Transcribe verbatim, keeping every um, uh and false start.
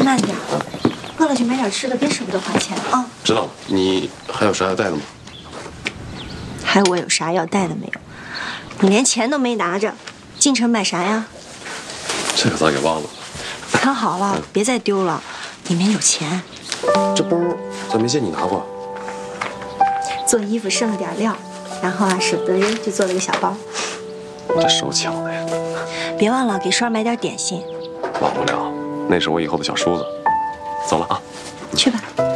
慢点，饿了去买点吃的，别舍不得花钱啊。 知道了。你还有啥要带的吗？ 还我有啥要带的没有？你连钱都没拿着，进城买啥呀？ 这个咱给忘了。 看好了，别再丢了，里面有钱。 这包咱没见你拿过。 做衣服剩了点料，然后啊舍不得扔，就做了个小包。 这手巧的呀。 别忘了给栓儿买点点心。 忘不了，那是我以后的小叔子。走了啊。 去吧。